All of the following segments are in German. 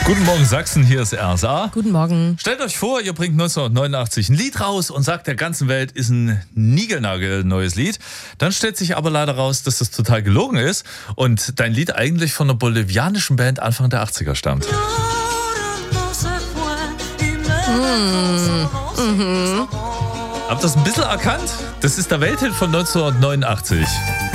Guten Morgen Sachsen, hier ist RSA. Guten Morgen. Stellt euch vor, ihr bringt 1989 ein Lied raus und sagt der ganzen Welt, ist ein niegelnagelneues Lied. Dann stellt sich aber leider raus, dass das total gelogen ist und dein Lied eigentlich von einer bolivianischen Band Anfang der 80er stammt. Habt ihr das ein bisschen erkannt? Das ist der Welthit von 1989.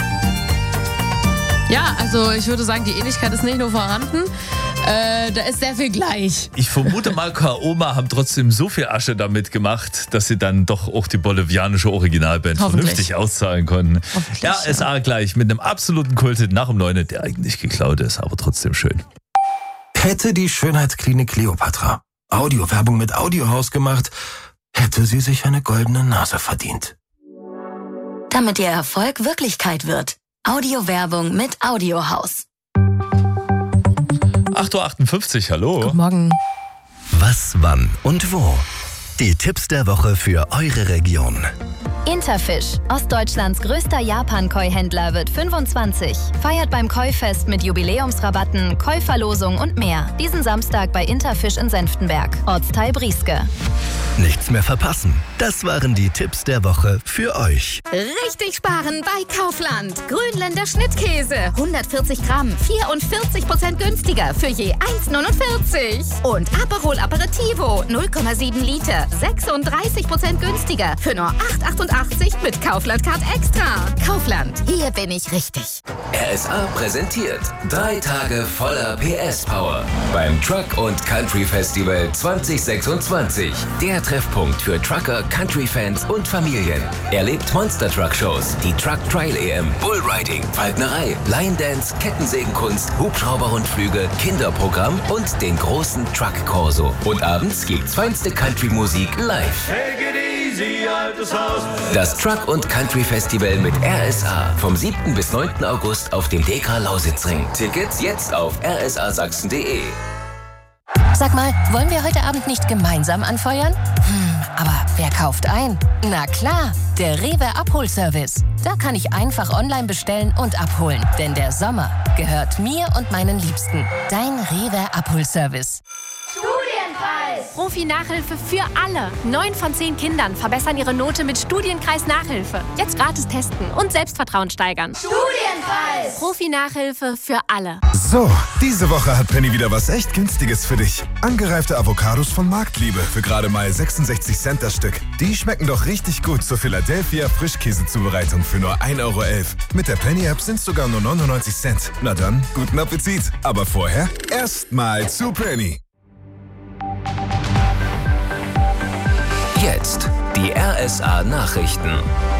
Ja, also ich würde sagen, die Ähnlichkeit ist nicht nur vorhanden, da ist sehr viel gleich. Ich vermute mal, K.O.M.A haben trotzdem so viel Asche damit gemacht, dass sie dann doch auch die bolivianische Originalband vernünftig auszahlen konnten. RSA gleich mit einem absoluten Kulthit nach dem 9, der eigentlich geklaut ist, aber trotzdem schön. Hätte die Schönheitsklinik Kleopatra Audiowerbung mit Audiohaus gemacht, hätte sie sich eine goldene Nase verdient. Damit ihr Erfolg Wirklichkeit wird. Audiowerbung mit Audiohaus. 8.58 Uhr, hallo. Guten Morgen. Was, wann und wo? Die Tipps der Woche für eure Region. Interfish, Ostdeutschlands größter Japan-Koi-Händler, wird 25. Feiert beim Koi-Fest mit Jubiläumsrabatten, Koi-Verlosung und mehr. Diesen Samstag bei Interfish in Senftenberg, Ortsteil Brieske. Nichts mehr verpassen. Das waren die Tipps der Woche für euch. Richtig sparen bei Kaufland. Grünländer Schnittkäse. 140 Gramm, 44% günstiger für je 1,49. Und Aperol Aperitivo, 0,7 Liter, 36% günstiger für nur 8,88 mit Kaufland-Card Extra. Kaufland, hier bin ich richtig. RSA präsentiert 3 Tage voller PS-Power beim Truck und Country Festival 2026. Der Treffpunkt für Trucker, Country-Fans und Familien. Erlebt Monster-Truck-Shows, die Truck-Trail-EM, Bullriding, Falknerei, Line-Dance, Kettensägenkunst, Hubschrauberrundflüge, Kinderprogramm und den großen Truck-Corso. Und abends gibt's feinste Country-Musik live. Das Truck- und Country-Festival mit RSA vom 7. bis 9. August auf dem DK Lausitzring. Tickets jetzt auf rsasachsen.de. Sag mal, wollen wir heute Abend nicht gemeinsam anfeuern? Aber wer kauft ein? Na klar, der Rewe Abholservice. Da kann ich einfach online bestellen und abholen. Denn der Sommer gehört mir und meinen Liebsten. Dein Rewe Abholservice. Studienpreis! Profi-Nachhilfe für alle. 9 von 10 Kindern verbessern ihre Note mit Studienkreis Nachhilfe. Jetzt gratis testen und Selbstvertrauen steigern. Studienpreis! Profi-Nachhilfe für alle. So, diese Woche hat Penny wieder was echt Günstiges für dich. Angereifte Avocados von Marktliebe für gerade mal 66 Cent das Stück. Die schmecken doch richtig gut zur Philadelphia Frischkäsezubereitung für nur 1,11 Euro. Mit der Penny-App sind es sogar nur 99 Cent. Na dann, guten Appetit. Aber vorher erstmal zu Penny. Jetzt die RSA Nachrichten.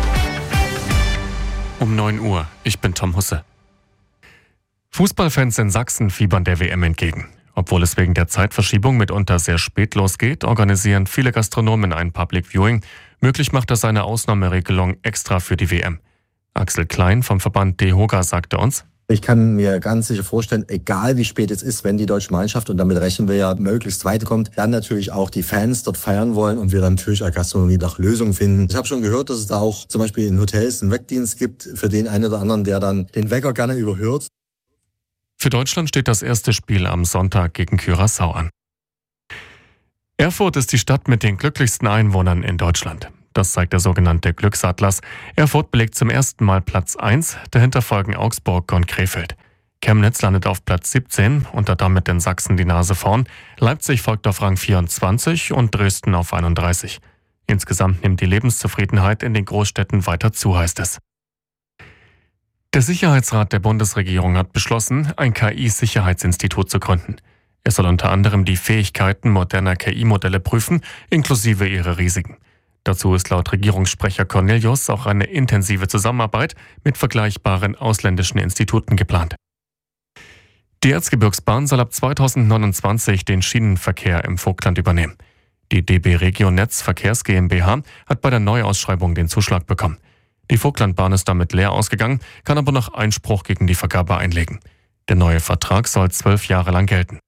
Um 9 Uhr, ich bin Tom Husse. Fußballfans in Sachsen fiebern der WM entgegen. Obwohl es wegen der Zeitverschiebung mitunter sehr spät losgeht, organisieren viele Gastronomen ein Public Viewing. Möglich macht das eine Ausnahmeregelung extra für die WM. Axel Klein vom Verband DEHOGA sagte uns: Ich kann mir ganz sicher vorstellen, egal wie spät es ist, wenn die deutsche Mannschaft, und damit rechnen wir ja, möglichst weit kommt, dann natürlich auch die Fans dort feiern wollen und wir dann natürlich als Gastronomie nach Lösungen finden. Ich habe schon gehört, dass es da auch zum Beispiel in Hotels einen Weckdienst gibt für den einen oder anderen, der dann den Wecker gerne überhört. Für Deutschland steht das erste Spiel am Sonntag gegen Curaçao an. Erfurt ist die Stadt mit den glücklichsten Einwohnern in Deutschland. Das zeigt der sogenannte Glücksatlas. Erfurt belegt zum ersten Mal Platz 1, dahinter folgen Augsburg und Krefeld. Chemnitz landet auf Platz 17 und hat damit in Sachsen die Nase vorn. Leipzig folgt auf Rang 24 und Dresden auf 31. Insgesamt nimmt die Lebenszufriedenheit in den Großstädten weiter zu, heißt es. Der Sicherheitsrat der Bundesregierung hat beschlossen, ein KI-Sicherheitsinstitut zu gründen. Es soll unter anderem die Fähigkeiten moderner KI-Modelle prüfen, inklusive ihre Risiken. Dazu ist laut Regierungssprecher Cornelius auch eine intensive Zusammenarbeit mit vergleichbaren ausländischen Instituten geplant. Die Erzgebirgsbahn soll ab 2029 den Schienenverkehr im Vogtland übernehmen. Die DB Regio Netz Verkehrs GmbH hat bei der Neuausschreibung den Zuschlag bekommen. Die Vogtlandbahn ist damit leer ausgegangen, kann aber noch Einspruch gegen die Vergabe einlegen. Der neue Vertrag soll 12 Jahre lang gelten.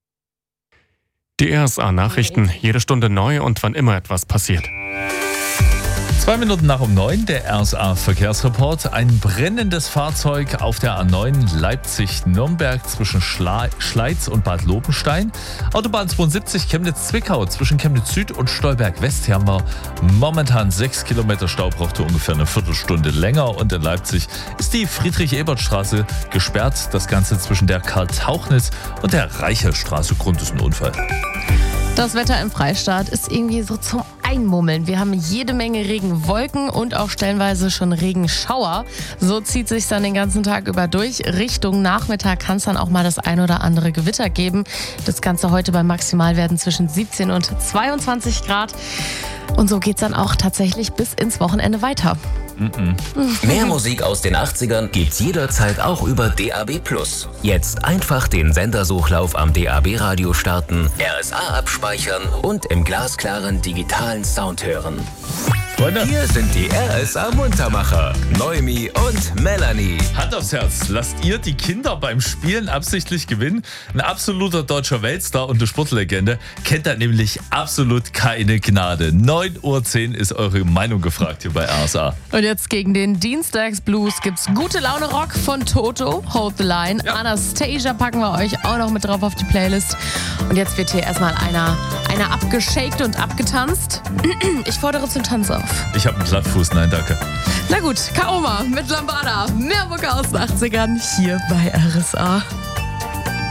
Die RSA-Nachrichten, jede Stunde neu und wann immer etwas passiert. 2 Minuten nach um 9, der RSA-Verkehrsreport. Ein brennendes Fahrzeug auf der A9 Leipzig-Nürnberg zwischen Schleiz und Bad Lobenstein. Autobahn 72 Chemnitz-Zwickau zwischen Chemnitz Süd und Stolberg West. Hier haben wir momentan 6 Kilometer Stau, braucht ungefähr eine Viertelstunde länger. Und in Leipzig ist die Friedrich-Ebert-Straße gesperrt. Das Ganze zwischen der Karl-Tauchnitz und der Reichelstraße. Grund ist ein Unfall. Das Wetter im Freistaat ist irgendwie so zum Einmummeln. Wir haben jede Menge Regenwolken und auch stellenweise schon Regenschauer. So zieht sich dann den ganzen Tag über durch. Richtung Nachmittag kann es dann auch mal das ein oder andere Gewitter geben. Das Ganze heute bei Maximalwerten zwischen 17 und 22 Grad. Und so geht es dann auch tatsächlich bis ins Wochenende weiter. Mehr Musik aus den 80ern gibt's jederzeit auch über DAB+. Jetzt einfach den Sendersuchlauf am DAB-Radio starten, RSA abspeichern und im glasklaren digitalen Sound hören. Hier sind die RSA-Muntermacher, Noemi und Melanie. Hand aufs Herz, lasst ihr die Kinder beim Spielen absichtlich gewinnen? Ein absoluter deutscher Weltstar und eine Sportlegende kennt da nämlich absolut keine Gnade. 9:10 Uhr ist eure Meinung gefragt hier bei RSA. Und jetzt gegen den Dienstagsblues gibt's Gute Laune Rock von Toto, Hold the Line. Ja. Anastasia packen wir euch auch noch mit drauf auf die Playlist. Und jetzt wird hier erstmal einer abgeshakt und abgetanzt. Ich fordere zum Tanz auf. Ich habe einen Plattfuß, nein danke. Na gut, Kaoma mit Lambada. Mehr Mucke aus den 80ern hier bei RSA.